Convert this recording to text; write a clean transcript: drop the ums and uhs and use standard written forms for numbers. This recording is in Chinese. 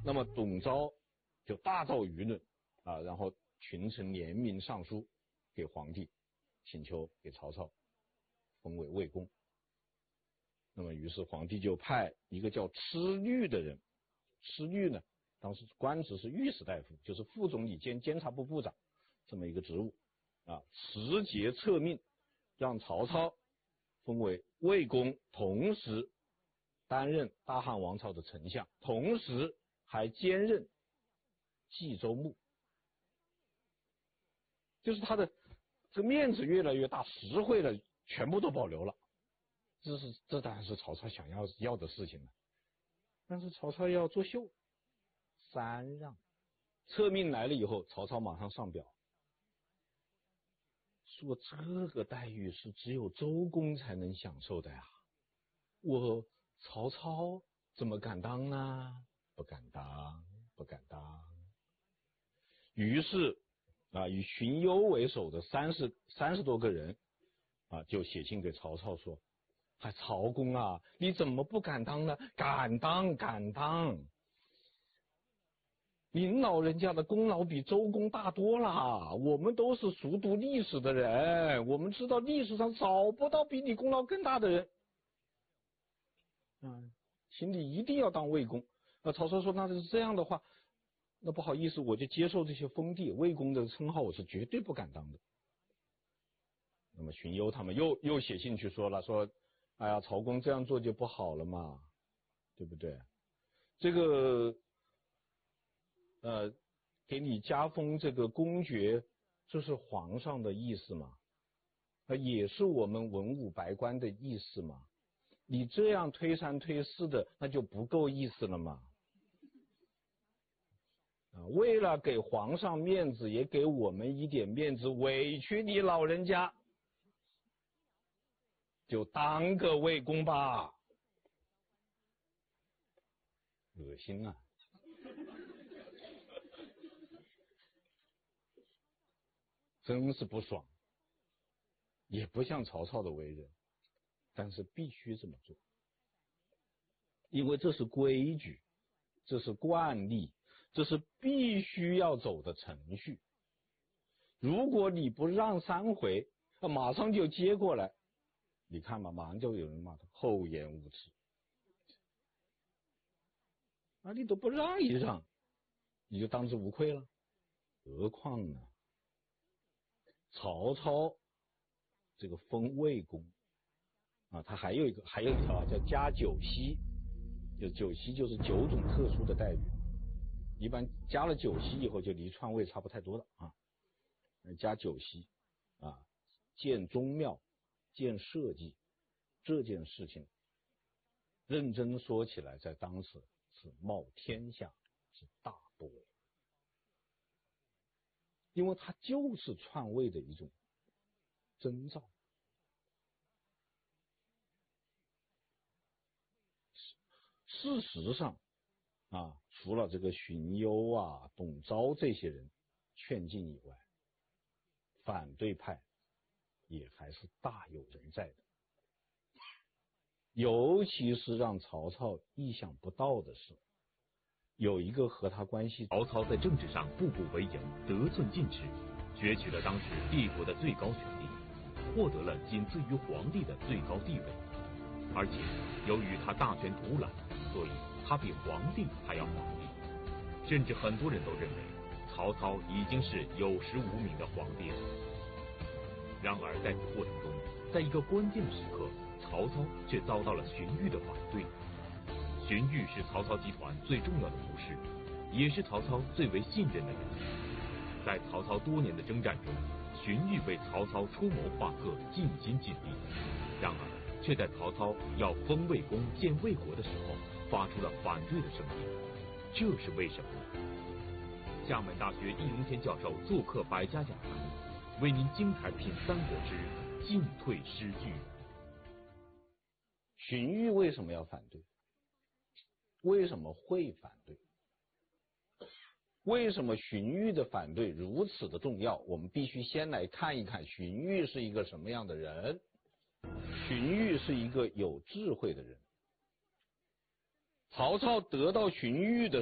那么董昭就大造舆论啊，然后群臣联名上书给皇帝，请求给曹操封为魏公。那么于是皇帝就派一个叫蚩律的人，蚩律呢当时官职是御史大夫，就是副总理兼监察部部长这么一个职务啊，持节册命，让曹操封为魏公，同时担任大汉王朝的丞相，同时还兼任冀州牧，就是他的这个面子越来越大，实惠了全部都保留了。这当然是曹操想要的事情了，但是曹操要作秀，三让。册命来了以后，曹操马上上表，说这个待遇是只有周公才能享受的呀，我曹操怎么敢当呢？不敢当，不敢当。于是啊，以荀攸为首的30多个人啊，就写信给曹操说：“曹公啊，你怎么不敢当呢？敢当，敢当！您老人家的功劳比周公大多了，我们都是熟读历史的人，我们知道历史上找不到比你功劳更大的人。请你一定要当魏公。”那曹操说：“那是这样的话，那不好意思，我就接受这些封地，魏公的称号我是绝对不敢当的。”那么荀攸他们又写信去说了，说：“哎呀，曹公这样做就不好了嘛，对不对？这个给你加封这个公爵，这是皇上的意思嘛，也是我们文武百官的意思嘛。你这样推三推四的，那就不够意思了嘛。为了给皇上面子，也给我们一点面子，委屈你老人家，就当个魏公吧。”恶心啊！真是不爽，也不像曹操的为人，但是必须这么做，因为这是规矩，这是惯例，这是必须要走的程序。如果你不让3回，马上就接过来，你看吧，马上就有人骂他厚颜无耻。你都不让一让，你就当之无愧了。何况呢，曹操这个封魏公啊，他还有一条叫加9锡，就9锡就是9种特殊的待遇，一般加了9锡以后就离篡位差不太多了啊。加9锡啊，建宗庙、建社稷这件事情，认真说起来，在当时是冒天下之大不韪，因为它就是篡位的一种征兆。事实上啊，除了这个荀攸啊、董昭这些人劝进以外，反对派也还是大有人在的。尤其是让曹操意想不到的是，有一个和他关系， 曹操在政治上步步为营，得寸进尺，攫取了当时帝国的最高权力，获得了仅次于皇帝的最高地位。而且由于他大权独揽，所以他比皇帝还要皇帝。甚至很多人都认为曹操已经是有实无名的皇帝了。然而在此过程中，在一个关键的时刻，曹操却遭到了荀彧的反对。荀彧是曹操集团最重要的谋士，也是曹操最为信任的人。在曹操多年的征战中，荀彧为曹操出谋划策，尽心尽力。然而却在曹操要封魏公建魏国的时候，发出了反对的声音。这是为什么呢？厦门大学易荣天教授做客百家讲坛，为您精彩品三国之进退失据。 荀彧为什么要反对？为什么会反对？为什么荀彧的反对如此的重要？我们必须先来看一看荀彧是一个什么样的人。荀彧是一个有智慧的人。曹操得到荀彧的